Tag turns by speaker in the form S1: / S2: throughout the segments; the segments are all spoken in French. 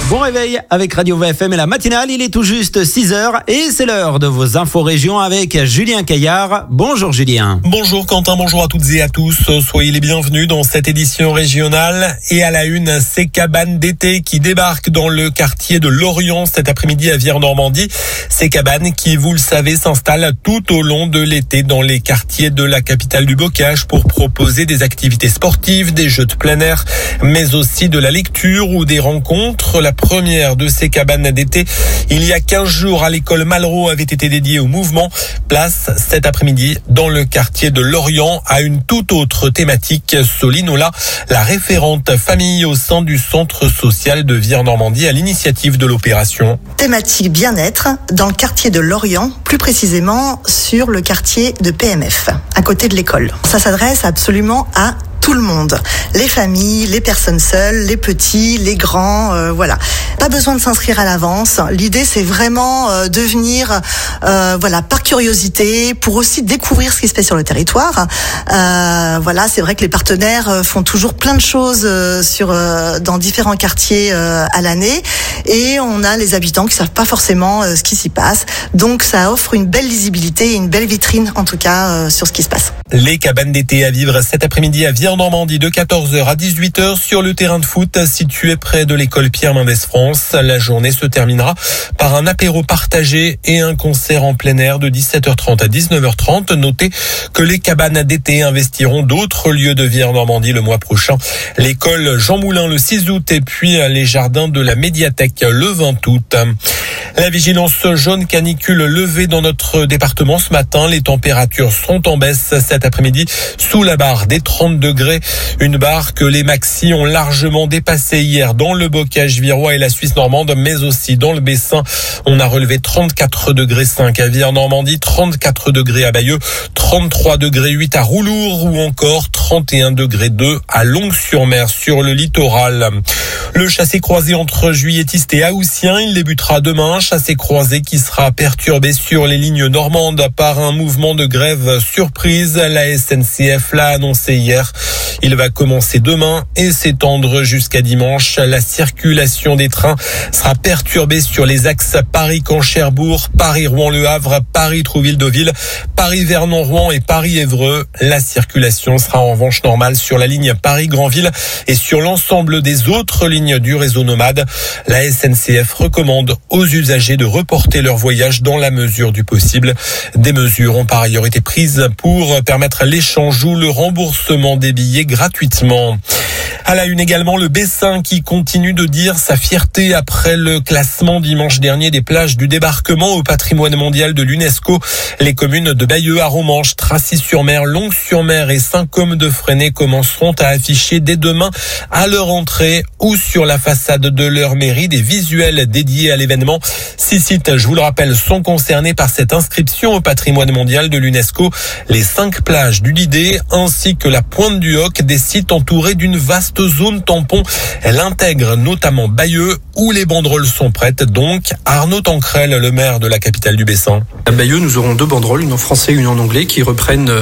S1: Bon réveil avec Radio VFM et la matinale, il est tout juste 6h et c'est l'heure de vos infos régions avec Julien Caillard. Bonjour Julien.
S2: Bonjour Quentin, bonjour à toutes et à tous. Soyez les bienvenus dans cette édition régionale. Et à la une, ces cabanes d'été qui débarquent dans le quartier de Lorient cet après-midi à Vire-Normandie. Ces cabanes qui, vous le savez, s'installent tout au long de l'été dans les quartiers de la capitale du bocage pour proposer des activités sportives, des jeux de plein air, mais aussi de la lecture ou des rencontres. La première de ces cabanes d'été, il y a 15 jours à l'école Malraux, avait été dédiée au mouvement. Place cet après-midi dans le quartier de Lorient à une toute autre thématique. Soline Ola, la référente famille au sein du centre social de Vire-Normandie à l'initiative de l'opération.
S3: Thématique bien-être dans le quartier de Lorient, plus précisément sur le quartier de PMF, à côté de l'école. Ça s'adresse absolument à tout le monde, les familles, les personnes seules, les petits, les grands, voilà. Pas besoin de s'inscrire à l'avance. L'idée, c'est vraiment de venir, par curiosité, pour aussi découvrir ce qui se fait sur le territoire. Voilà, c'est vrai que les partenaires font toujours plein de choses dans différents quartiers à l'année, et on a les habitants qui savent pas forcément ce qui s'y passe. Donc, ça offre une belle lisibilité et une belle vitrine, en tout cas, sur ce qui se passe.
S2: Les cabanes d'été à vivre cet après-midi à Vire-Normandie de 14h à 18h sur le terrain de foot situé près de l'école Pierre Mendès France. La journée se terminera par un apéro partagé et un concert en plein air de 17h30 à 19h30. Notez que les cabanes d'été investiront d'autres lieux de Vire-Normandie le mois prochain. L'école Jean Moulin le 6 août et puis les jardins de la médiathèque le 20 août. La vigilance jaune canicule levée dans notre département ce matin. Les températures sont en baisse cet après-midi sous la barre des 30 degrés. Une barre que les maxis ont largement dépassée hier dans le bocage virois et la Suisse normande, mais aussi dans le Bessin. On a relevé 34 degrés 5 à Vire-Normandie, 34 degrés à Bayeux, 33 degrés 8 à Roulour ou encore 31 degrés 2 à Longues-sur-Mer sur le littoral. Le chassé-croisé entre juilletistes et haussiens, il débutera demain. Chassé-croisé qui sera perturbé sur les lignes normandes par un mouvement de grève surprise. La SNCF l'a annoncé hier. Il va commencer demain et s'étendre jusqu'à dimanche. La circulation des trains sera perturbée sur les axes Paris-Caen-Cherbourg, Paris-Rouen-Le Havre, Paris-Trouville-Deauville, Paris-Vernon-Rouen et Paris-Évreux. La circulation sera en revanche normale sur la ligne Paris-Granville et sur l'ensemble des autres lignes du réseau nomade. La SNCF recommande aux usagers de reporter leur voyage dans la mesure du possible. Des mesures ont par ailleurs été prises pour permettre l'échange ou le remboursement des billets gratuitement. À la une également, le Bessin qui continue de dire sa fierté après le classement dimanche dernier des plages du débarquement au patrimoine mondial de l'UNESCO. Les communes de Bayeux, Aromanches, Tracy-sur-Mer, Longues-sur-Mer et Saint-Côme-de-Fresnay commenceront à afficher dès demain à leur entrée ou sur la façade de leur mairie des visuels dédiés à l'événement. 6 sites, je vous le rappelle, sont concernés par cette inscription au patrimoine mondial de l'UNESCO. Les 5 plages du Lidé ainsi que la Pointe du Hoc, des sites entourés d'une vaste zone tampon. Elle intègre notamment Bayeux où les banderoles sont prêtes. Donc, Arnaud Tancrel, le maire de la capitale du Bessin.
S4: À Bayeux, nous aurons 2 banderoles, une en français et une en anglais, qui reprennent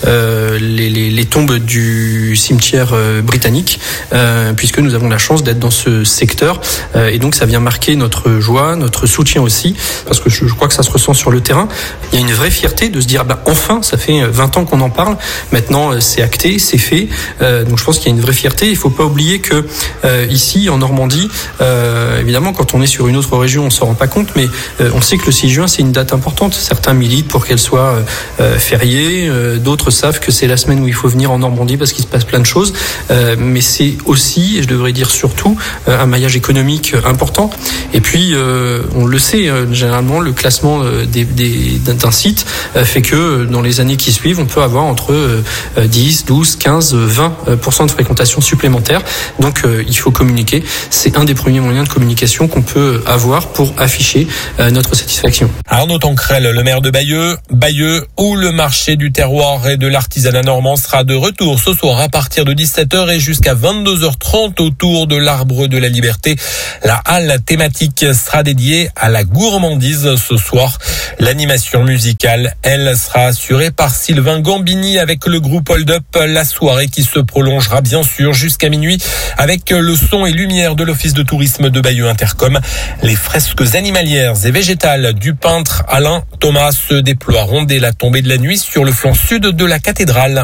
S4: les tombes du cimetière britannique, puisque nous avons la chance d'être dans ce secteur. Et donc, ça vient marquer notre joie, notre soutien aussi, parce que je crois que ça se ressent sur le terrain. Il y a une vraie fierté de se dire, enfin, ça fait 20 ans qu'on en parle. Maintenant, c'est acté, c'est fait. Donc, je pense qu'il y a une vraie fierté. Il ne faut pas oublier que ici, en Normandie, évidemment, quand on est sur une autre région, on ne s'en rend pas compte, mais on sait que le 6 juin, c'est une date importante. Certains militent pour qu'elle soit fériée. D'autres savent que c'est la semaine où il faut venir en Normandie parce qu'il se passe plein de choses. Mais c'est aussi, et je devrais dire surtout, un maillage économique important. Et puis, on le sait, généralement, le classement d'un site fait que dans les années qui suivent, on peut avoir entre 10, 12, 15, 20% de fréquentation supplémentaire. Donc, il faut communiquer. C'est un des premiers moyens de communication qu'on peut avoir pour afficher notre satisfaction.
S2: Arnaud Tancrel, le maire de Bayeux, où le marché du terroir et de l'artisanat normand sera de retour ce soir à partir de 17h et jusqu'à 22h30 autour de l'Arbre de la Liberté. La halle thématique sera dédiée aller à la gourmandise ce soir. L'animation musicale, elle, sera assurée par Sylvain Gambini avec le groupe Hold Up. La soirée qui se prolongera bien sûr jusqu'à minuit avec le son et lumière de l'Office de tourisme de Bayeux Intercom. Les fresques animalières et végétales du peintre Alain Thomas se déploieront dès la tombée de la nuit sur le flanc sud de la cathédrale.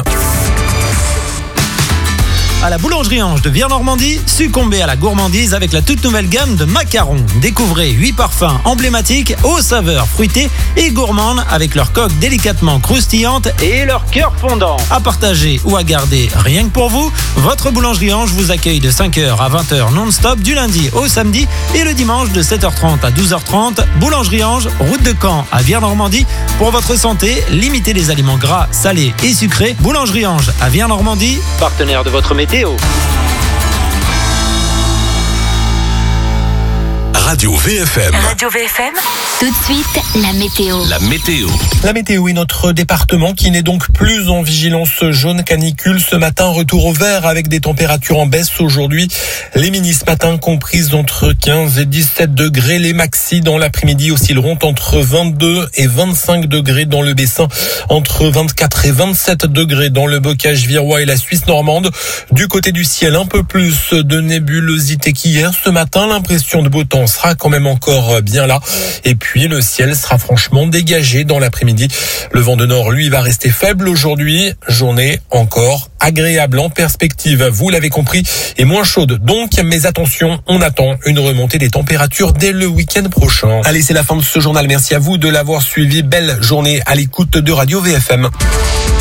S1: À la boulangerie Ange de Vire-Normandie, succombez à la gourmandise avec la toute nouvelle gamme de macarons. Découvrez 8 parfums emblématiques aux saveurs fruitées et gourmandes avec leur coque délicatement croustillante et leur cœur fondant. À partager ou à garder rien que pour vous, votre boulangerie Ange vous accueille de 5h à 20h non-stop du lundi au samedi et le dimanche de 7h30 à 12h30. Boulangerie Ange, route de Caen à Vire-Normandie. Pour votre santé, limitez les aliments gras, salés et sucrés. Boulangerie Ange à Vire-Normandie, partenaire de votre météo.
S5: Radio VFM.
S6: Radio VFM. Tout de suite, la météo.
S2: La météo est notre département qui n'est donc plus en vigilance jaune canicule. Ce matin, retour au vert avec des températures en baisse aujourd'hui. Les minis ce matin comprises entre 15 et 17 degrés. Les maxis dans l'après-midi oscilleront entre 22 et 25 degrés dans le Bessin. Entre 24 et 27 degrés dans le bocage virois et la Suisse normande. Du côté du ciel, un peu plus de nébulosité qu'hier. Ce matin, l'impression de beau temps sera quand même encore bien là. Et puis le ciel sera franchement dégagé dans l'après-midi. Le vent de nord, lui, va rester faible aujourd'hui. Journée encore agréable en perspective, vous l'avez compris, et moins chaude donc. Mais attention, on attend une remontée des températures dès le week-end prochain. Allez, c'est la fin de ce journal. Merci à vous de l'avoir suivi. Belle journée à l'écoute de Radio VFM.